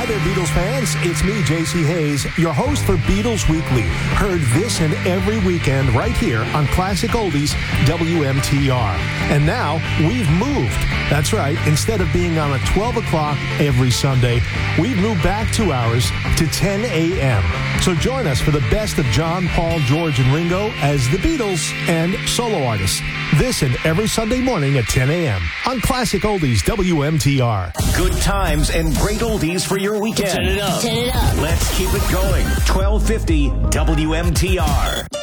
there, Beatles fans. It's me, J.C. Hayes, your host for Beatles Weekly. Heard this and every weekend right here on Classic Oldies WMTR. And now we've moved. That's right. Instead of being on at 12 o'clock every Sunday, we've moved back 2 hours to 10 a.m. So join us for the best of John, Paul, George, and Ringo as the Beatles and solo artists. This and every Sunday morning at 10 a.m. on Classic Oldies WMTR. Good times and great oldies for your weekend. Turn it up. Let's keep it going. 1250 WMTR.